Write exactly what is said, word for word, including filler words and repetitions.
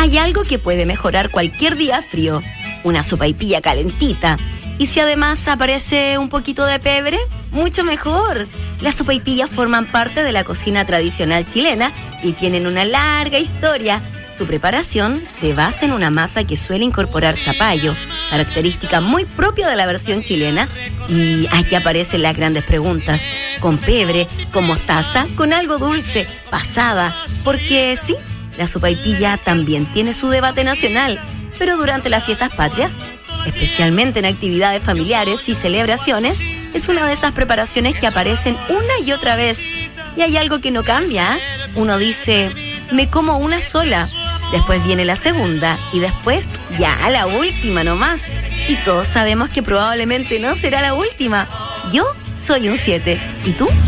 Hay algo que puede mejorar cualquier día frío, una sopaipilla calentita. Y si además aparece un poquito de pebre, mucho mejor. Las sopaipillas forman parte de la cocina tradicional chilena y tienen una larga historia. Su preparación se basa en una masa que suele incorporar zapallo, característica muy propia de la versión chilena. Y aquí aparecen las grandes preguntas: ¿con pebre, con mostaza, con algo dulce, pasada? Porque sí, la sopaipilla también tiene su debate nacional, pero durante las fiestas patrias, especialmente en actividades familiares y celebraciones, es una de esas preparaciones que aparecen una y otra vez. Y hay algo que no cambia, ¿eh? Uno dice, me como una sola, después viene la segunda y después ya la última nomás. Y todos sabemos que probablemente no será la última. Yo soy un siete. ¿Y tú?